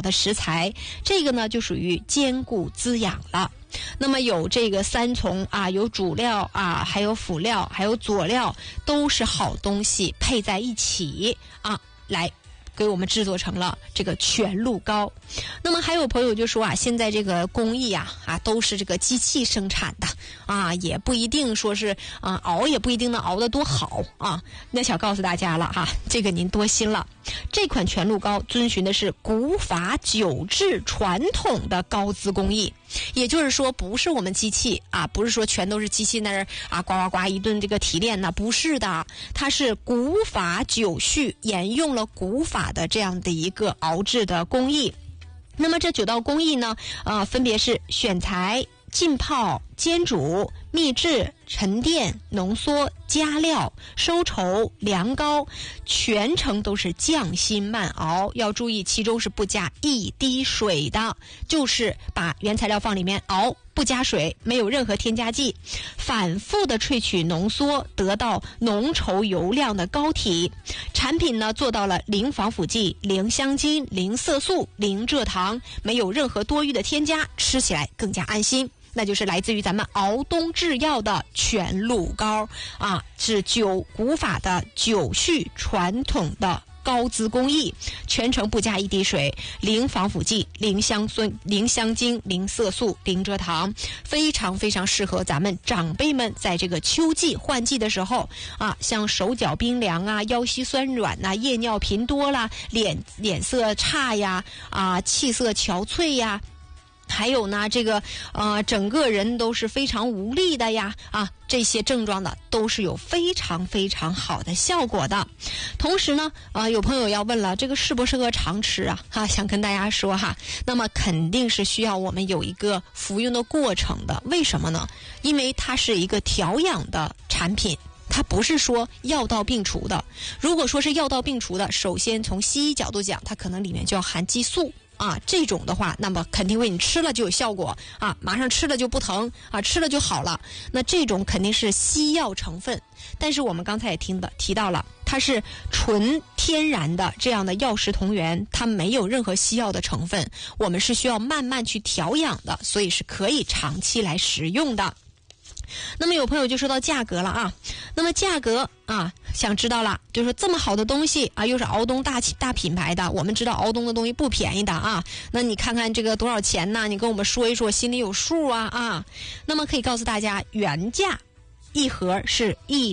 的食材，这个呢就属于兼顾滋养了。那么有这个三从啊，有主料啊，还有辅料，还有佐料，都是好东西配在一起啊，来给我们制作成了这个全鹿糕。那么还有朋友就说啊，现在这个工艺啊都是这个机器生产的啊，也不一定说是熬也不一定能熬得多好啊。那想告诉大家了哈，这个您多心了。这款全鹿糕遵循的是古法久制传统的高滋工艺，也就是说不是我们机器啊，不是说全都是机器那儿啊呱呱呱一顿这个提炼呢，不是的，它是古法久续，沿用了古法的这样的一个熬制的工艺。那么这9道工艺呢分别是选材、浸泡、煎煮、秘制、沉淀、浓缩、加料、收稠、凉糕，全程都是匠心慢熬。要注意其中是不加一滴水的，就是把原材料放里面熬，不加水，没有任何添加剂，反复的萃取浓缩，得到浓稠油亮的膏体。产品呢做到了零防腐剂、零香精、零色素、零蔗糖，没有任何多余的添加，吃起来更加安心。那就是来自于咱们敖东制药的全鹿糕啊，是古法的久续传统的高滋工艺，全程不加一滴水，零防腐剂、零香精、零色素、零蔗糖，非常非常适合咱们长辈们在这个秋季换季的时候啊，像手脚冰凉啊、腰膝酸软呐、夜尿频多啦、脸色差呀、气色憔悴呀。还有呢，这个整个人都是非常无力的呀这些症状的都是有非常非常好的效果的。同时呢有朋友要问了，这个适不适合常吃啊想跟大家说哈，那么肯定是需要我们有一个服用的过程的。为什么呢？因为它是一个调养的产品，它不是说药到病除的。如果说是药到病除的，首先从西医角度讲，它可能里面就要含激素这种的话，那么肯定会你吃了就有效果马上吃了就不疼吃了就好了。那这种肯定是西药成分，但是我们刚才也提到了，它是纯天然的这样的药食同源，它没有任何西药的成分，我们是需要慢慢去调养的，所以是可以长期来食用的。那么有朋友就说到价格了那么价格想知道了，就是说这么好的东西又是敖东大品牌的，我们知道敖东的东西不便宜的那你看看这个多少钱呢？你跟我们说一说，心里有数那么可以告诉大家，原价一盒是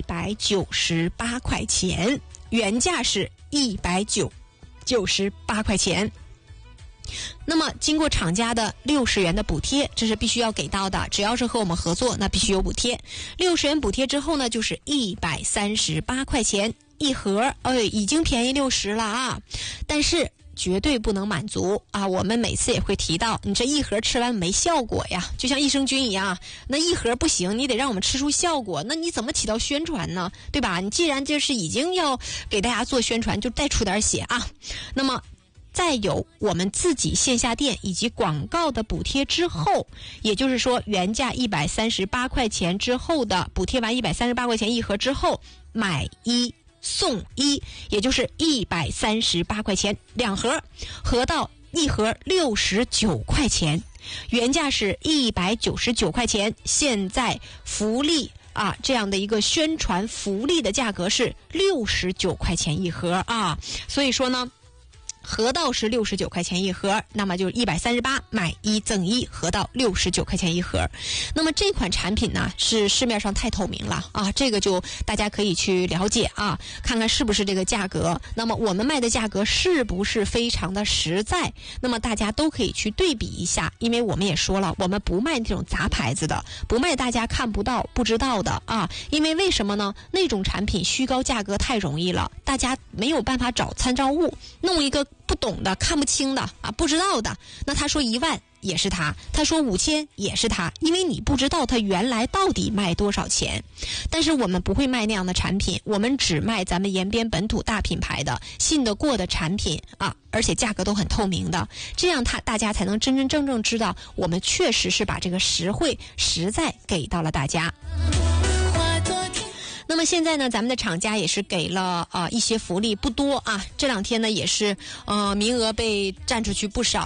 198块钱，原价是198块钱。那么经过厂家的60元的补贴，这是必须要给到的，只要是和我们合作那必须有补贴。60元补贴之后呢，就是138块钱一盒，已经便宜60了但是绝对不能满足我们每次也会提到，你这一盒吃完没效果呀，就像益生菌一样，那一盒不行，你得让我们吃出效果，那你怎么起到宣传呢？对吧？你既然就是已经要给大家做宣传，就再出点血那么再有我们自己线下店以及广告的补贴之后，也就是说原价138块钱之后的补贴完138块钱一盒之后，买1送1，也就是138块钱2盒，合到一盒69块钱，原价是199块钱，现在福利这样的一个宣传福利的价格是69块钱一盒所以说呢合到是69块钱一盒，那么就138买1赠1，合到69块钱一盒。那么这款产品呢是市面上太透明了这个就大家可以去了解看看是不是这个价格，那么我们卖的价格是不是非常的实在，那么大家都可以去对比一下。因为我们也说了，我们不卖这种杂牌子的，不卖大家看不到不知道的因为为什么呢？那种产品虚高价格太容易了，大家没有办法找参照物，弄一个不懂的看不清的不知道的，那他说1万也是他说5000也是他，因为你不知道他原来到底卖多少钱。但是我们不会卖那样的产品，我们只卖咱们延边本土大品牌的信得过的产品而且价格都很透明的，这样大家才能真真正正知道我们确实是把这个实惠实在给到了大家。那么现在呢，咱们的厂家也是给了一些福利，不多这2天呢也是名额被占出去不少